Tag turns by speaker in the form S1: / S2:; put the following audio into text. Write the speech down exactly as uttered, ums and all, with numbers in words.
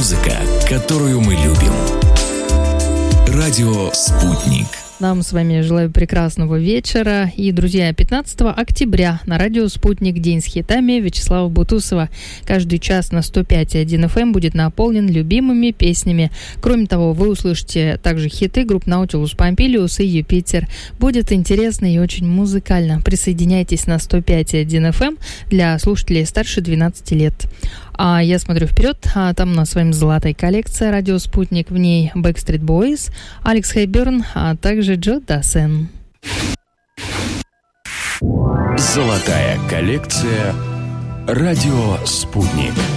S1: Музыка, которую мы любим. Радио «Спутник».
S2: Нам с вами желаю прекрасного вечера. И, друзья, пятнадцатого октября на радио «Спутник» день с хитами Вячеслава Бутусова. Каждый час на сто пять и один эф эм будет наполнен любимыми песнями. Кроме того, вы услышите также хиты групп Nautilus Pompilius и Юпитер. Будет интересно и очень музыкально. Присоединяйтесь на сто пять и один эф эм для слушателей старше двенадцати лет. А я смотрю вперед, а там у нас с вами золотая коллекция «Радио Спутник». В ней Backstreet Boys, Алекс Хейберн, а также Джо Дассен.
S1: Золотая коллекция «Радио Спутник».